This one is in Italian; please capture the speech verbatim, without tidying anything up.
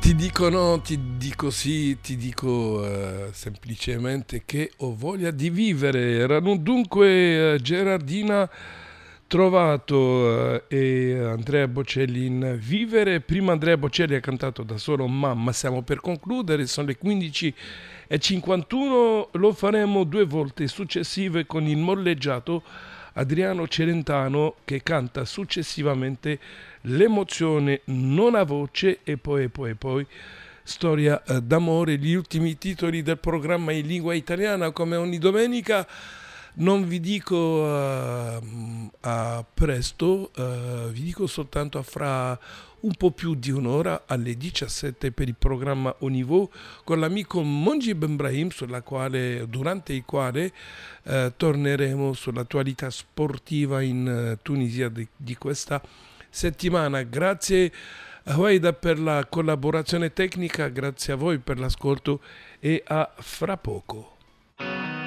Ti dico no, ti dico sì, ti dico eh, semplicemente che ho voglia di vivere. Erano dunque eh, Gerardina Trovato eh, e Andrea Bocelli in Vivere. Prima Andrea Bocelli ha cantato da solo Mamma, stiamo per concludere, sono le quindici e cinquantuno, lo faremo due volte successive con il molleggiato Adriano Celentano che canta successivamente L'emozione non ha voce e poi e poi e poi Storia eh, d'amore, gli ultimi titoli del programma in lingua italiana come ogni domenica. Non vi dico eh, a presto, eh, vi dico soltanto a fra un po' più di un'ora alle diciassette per il programma Au Niveau con l'amico Monji Benbrahim, sulla quale, durante il quale eh, torneremo sull'attualità sportiva in eh, Tunisia di, di questa settimana. Grazie a Waida per la collaborazione tecnica, grazie a voi per l'ascolto e a fra poco.